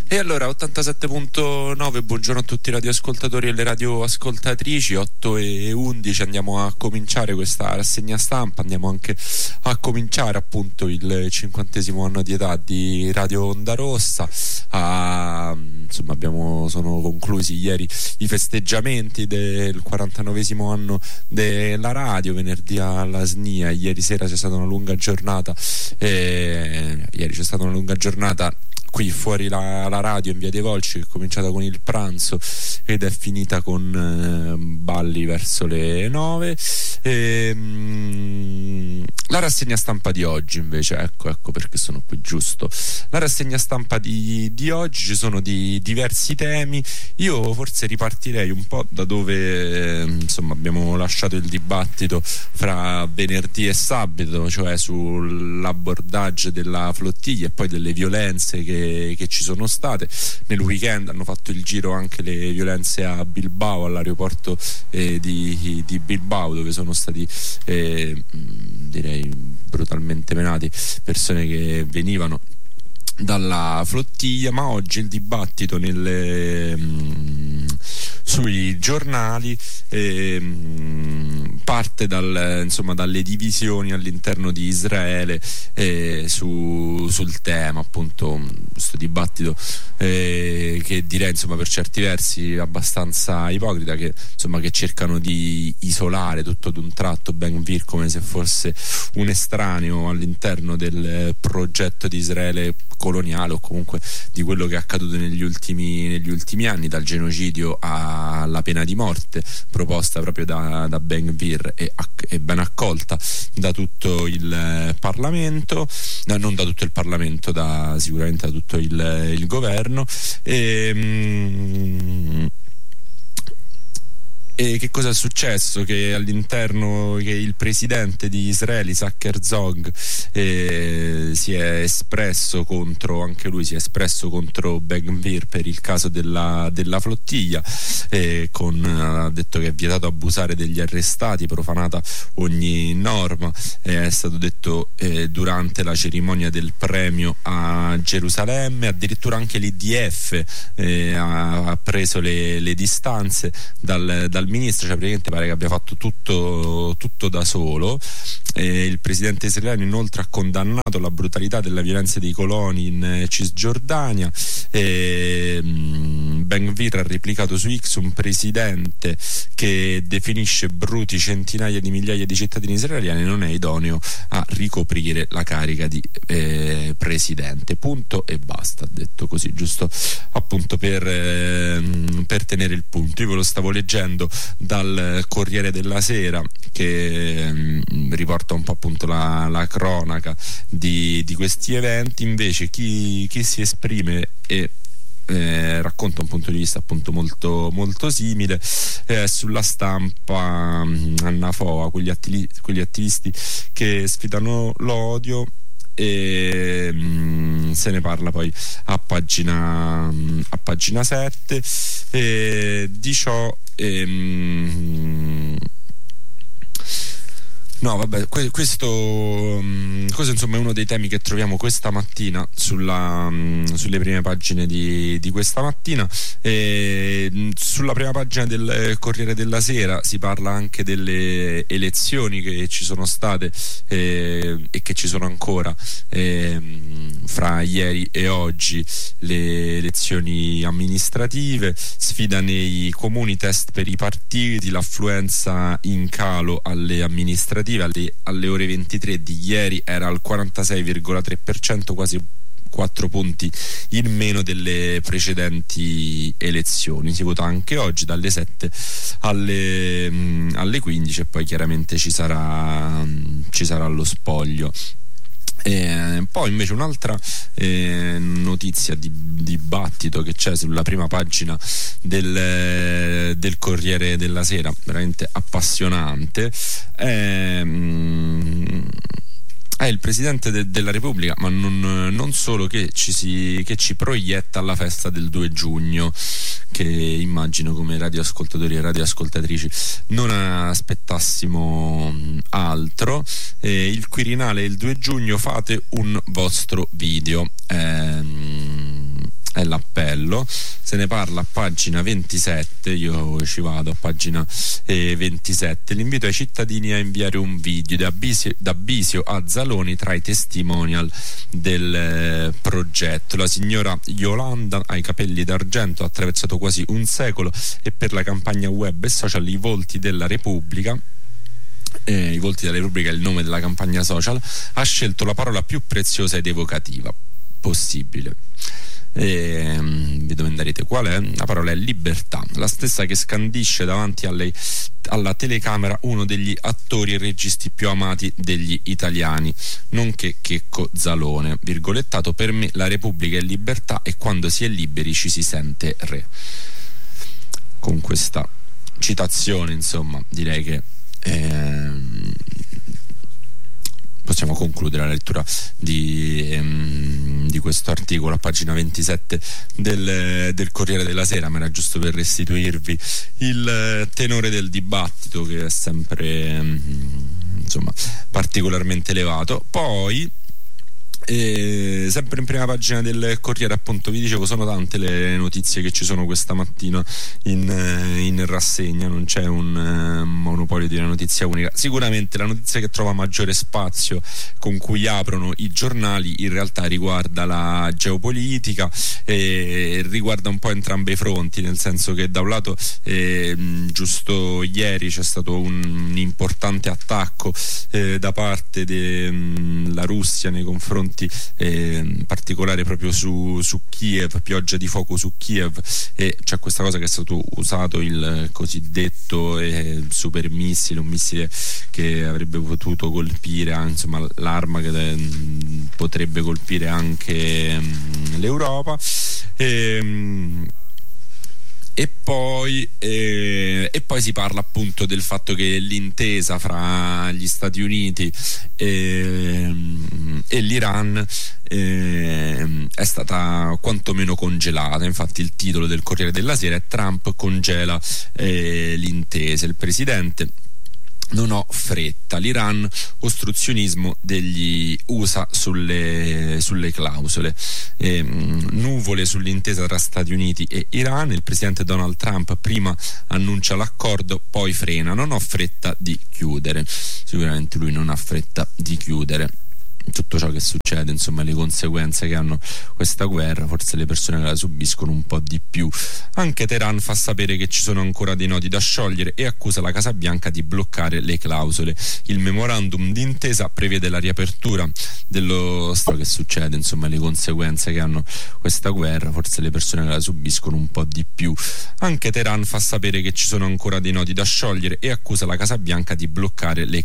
E allora 87.9, buongiorno a tutti i radioascoltatori e le radioascoltatrici. 8:11 andiamo a cominciare questa rassegna stampa, andiamo anche a cominciare appunto il 50° anno di età di Radio Onda Rossa. Insomma, sono conclusi ieri i festeggiamenti del 49° anno della radio, venerdì alla SNIA, ieri sera c'è stata una lunga giornata, qui fuori la radio in via dei Volsci, che è cominciata con il pranzo ed è finita con balli verso le 9. La rassegna stampa di oggi invece, ecco perché sono qui, giusto. La rassegna stampa di oggi, ci sono di diversi temi. Io forse ripartirei un po' da dove abbiamo lasciato il dibattito fra venerdì e sabato, cioè sull'abordaggio della flottiglia e poi delle violenze che ci sono state. Nel weekend hanno fatto il giro anche le violenze a Bilbao, all'aeroporto di Bilbao, dove sono stati direi brutalmente menati persone che venivano dalla flottiglia. Ma oggi il dibattito sui giornali parte dalle divisioni all'interno di Israele sul tema, appunto, questo dibattito che direi per certi versi abbastanza ipocrita, che cercano di isolare tutto d'un tratto Ben Gvir come se fosse un estraneo all'interno del progetto di Israele coloniale, o comunque di quello che è accaduto negli ultimi anni, dal genocidio alla pena di morte proposta proprio da Ben Gvir e ben accolta da tutto il Parlamento, non da tutto il Parlamento, sicuramente da tutto il governo. E che cosa è successo? Che il presidente di Israele, Isaac Herzog, si è espresso contro Ben Gvir per il caso della flottiglia, ha detto che è vietato abusare degli arrestati, profanata ogni norma. È stato detto durante la cerimonia del premio a Gerusalemme. Addirittura anche l'IDF ha preso le distanze dal ministro, praticamente pare che abbia fatto tutto da solo. Il presidente israeliano inoltre ha condannato la brutalità della violenza dei coloni in Cisgiordania. Ben Gvir ha replicato su X un presidente che definisce bruti centinaia di migliaia di cittadini israeliani, non è idoneo a ricoprire la carica di presidente, punto e basta. Ha detto così, giusto appunto per tenere il punto. Io ve lo stavo leggendo dal Corriere della Sera, che riporta un po' appunto la cronaca di questi eventi. Invece chi si esprime e racconta un punto di vista appunto molto, molto simile sulla Stampa. Anna Foa, quegli attivisti che sfidano l'odio, e se ne parla poi a pagina 7 di ciò. Questo è uno dei temi che troviamo questa mattina sulle prime pagine di questa mattina. Sulla prima pagina del Corriere della Sera si parla anche delle elezioni che ci sono state e che ci sono ancora fra ieri e oggi, le elezioni amministrative. Sfida nei comuni, test per i partiti, l'affluenza in calo alle amministrative. Alle ore 23 di ieri era al 46,3%, quasi 4 punti in meno delle precedenti elezioni. Si vota anche oggi dalle 7 alle 15 e poi chiaramente ci sarà lo spoglio. Poi invece un'altra notizia di dibattito che c'è sulla prima pagina del Corriere della Sera, veramente appassionante, è il Presidente della Repubblica, ma non solo, che ci proietta alla festa del 2 giugno, che immagino come radioascoltatori e radioascoltatrici non aspettassimo altro. Il Quirinale il 2 giugno, fate un vostro video. È l'appello. Se ne parla a pagina 27, io ci vado a pagina 27. L'invito ai cittadini a inviare un video da Bisio a Zaloni tra i testimonial del progetto. La signora Yolanda ha i capelli d'argento, ha attraversato quasi un secolo e per la campagna web e social I volti della Repubblica, I volti della Repubblica è il nome della campagna social, ha scelto la parola più preziosa ed evocativa possibile. Vi domanderete qual è? La parola è libertà, la stessa che scandisce davanti alla telecamera uno degli attori e registi più amati degli italiani, nonché Checco Zalone, virgolettato: per me la Repubblica è libertà e quando si è liberi ci si sente re. Con questa citazione, insomma, direi che possiamo concludere la lettura di questo articolo a pagina 27 del Corriere della Sera, ma era giusto per restituirvi il tenore del dibattito, che è sempre insomma particolarmente elevato. Poi sempre in prima pagina del Corriere, appunto, vi dicevo, sono tante le notizie che ci sono questa mattina in rassegna, non c'è un monopolio di una notizia unica. Sicuramente la notizia che trova maggiore spazio, con cui aprono i giornali, in realtà riguarda la geopolitica e riguarda un po' entrambi i fronti, nel senso che da un lato giusto ieri c'è stato un importante attacco da parte della Russia nei confronti in particolare proprio su Kiev, pioggia di fuoco su Kiev, e c'è questa cosa che è stato usato il cosiddetto super missile, un missile che avrebbe potuto colpire, insomma l'arma che potrebbe colpire anche l'Europa. E poi si parla appunto del fatto che l'intesa fra gli Stati Uniti e l'Iran è stata quantomeno congelata. Infatti il titolo del Corriere della Sera è: Trump congela l'intesa. Il presidente: non ho fretta, l'Iran, ostruzionismo degli USA sulle clausole. Nuvole sull'intesa tra Stati Uniti e Iran. Il presidente Donald Trump prima annuncia l'accordo, poi frena: non ho fretta di chiudere. Sicuramente lui non ha fretta di chiudere tutto ciò che succede, insomma, le conseguenze che hanno questa guerra, forse le persone che la subiscono un po' di più. Anche Teheran fa sapere che ci sono ancora dei nodi da sciogliere e accusa la Casa Bianca di bloccare le clausole. Il memorandum d'intesa prevede la riapertura dello Stato. Che succede, insomma, le conseguenze che hanno questa guerra, forse le persone che la subiscono un po' di più. Anche Teheran fa sapere che ci sono ancora dei nodi da sciogliere e accusa la Casa Bianca di bloccare le